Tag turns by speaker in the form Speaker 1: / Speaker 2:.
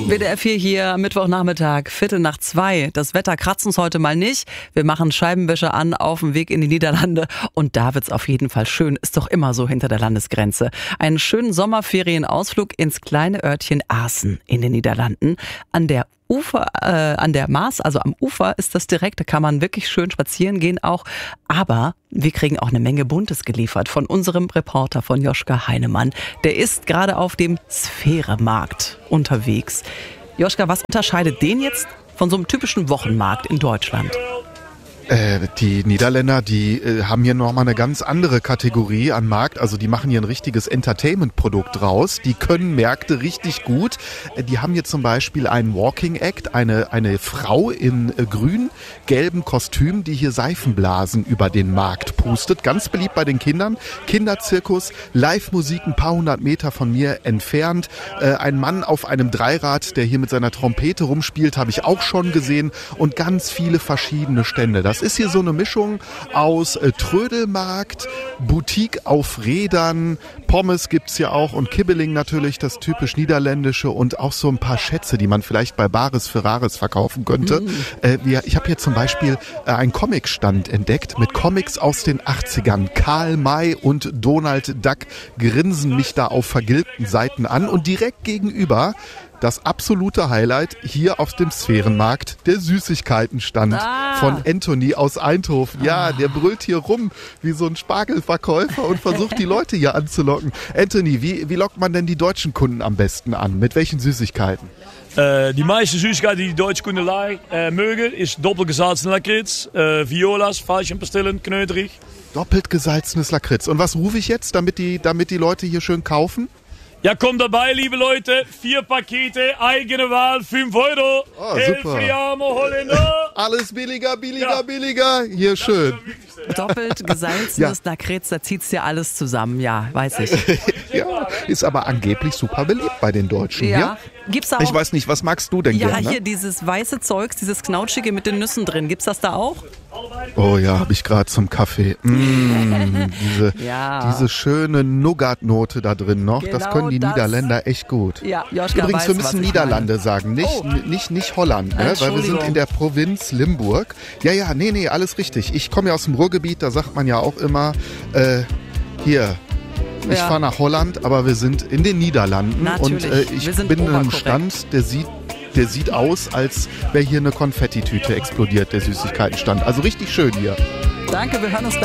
Speaker 1: WDR 4 hier, Mittwochnachmittag, 1:45. Das Wetter kratzt uns heute mal nicht. Wir machen Scheibenwischer an auf dem Weg in die Niederlande. Und da wird's auf jeden Fall schön. Ist doch immer so hinter der Landesgrenze. Einen schönen Sommerferienausflug ins kleine Örtchen Aassen in den Niederlanden. An der Maas, also am Ufer ist das direkt, da kann man wirklich schön spazieren gehen auch. Aber wir kriegen auch eine Menge Buntes geliefert von unserem Reporter, von Joschka Heinemann. Der ist gerade auf dem Sphäre-Markt unterwegs. Joschka, was unterscheidet den jetzt von so einem typischen Wochenmarkt in Deutschland?
Speaker 2: Die Niederländer, die haben hier nochmal eine ganz andere Kategorie an Markt. Also die machen hier ein richtiges Entertainment-Produkt draus. Die können Märkte richtig gut. Die haben hier zum Beispiel einen Walking Act, eine Frau in grün-gelbem Kostüm, die hier Seifenblasen über den Markt pustet. Ganz beliebt bei den Kindern. Kinderzirkus, Live-Musik ein paar hundert Meter von mir entfernt. Ein Mann auf einem Dreirad, der hier mit seiner Trompete rumspielt, habe ich auch schon gesehen. Und ganz viele verschiedene Stände. Das ist hier so eine Mischung aus Trödelmarkt, Boutique auf Rädern, Pommes gibt's hier auch und Kibbeling natürlich, das typisch Niederländische und auch so ein paar Schätze, die man vielleicht bei Bares Ferraris verkaufen könnte. Ich habe hier zum Beispiel einen Comicstand entdeckt mit Comics aus den 80ern. Karl May und Donald Duck grinsen mich da auf vergilbten Seiten an und direkt gegenüber das absolute Highlight hier auf dem Sphärenmarkt, der Süßigkeitenstand von Anthony aus Eindhoven. Ja, der brüllt hier rum wie so ein Spargelverkäufer und versucht die Leute hier anzulocken. Anthony, wie lockt man denn die deutschen Kunden am besten an? Mit welchen Süßigkeiten?
Speaker 3: Die meiste Süßigkeiten, die deutsche Kunden mögen, ist doppelt gesalzener Lakritz, Violas, Veilchenpastillen, knöterig.
Speaker 2: Doppelt gesalzenes Lakritz. Und was rufe ich jetzt, damit die Leute hier schön kaufen?
Speaker 3: Ja, kommt dabei, liebe Leute. 4 Pakete, eigene Wahl, 5 Euro.
Speaker 2: Oh, super.
Speaker 3: Holländer.
Speaker 2: Alles billiger. Hier schön.
Speaker 1: Doppelt gesalzenes Lakritz, da zieht's ja alles zusammen. Ja, weiß ich.
Speaker 2: Ja, ist aber angeblich super beliebt bei den Deutschen.
Speaker 1: Ja. Gibt's da auch?
Speaker 2: Ich weiß nicht, was magst du denn gerne?
Speaker 1: Ja, hier dieses weiße Zeugs, dieses Knautschige mit den Nüssen drin. Gibt's das da auch?
Speaker 2: Oh ja, habe ich gerade zum Kaffee. Diese schöne Nougat-Note da drin noch. Genau, das können die Niederländer echt gut.
Speaker 1: Ja, Joschka
Speaker 2: Übrigens,
Speaker 1: weiß,
Speaker 2: wir müssen Niederlande sagen, nicht Holland, ne? Weil wir sind in der Provinz Limburg. Ja, nee, alles richtig. Ich komme ja aus dem Ruhrgebiet, da sagt man ja auch immer, ich fahre nach Holland, aber wir sind in den Niederlanden.
Speaker 1: Natürlich.
Speaker 2: Und ich bin in einem Stand, der sieht aus, als wäre hier eine Konfettitüte explodiert, der Süßigkeitenstand. Also richtig schön hier.
Speaker 1: Danke, wir hören uns gleich.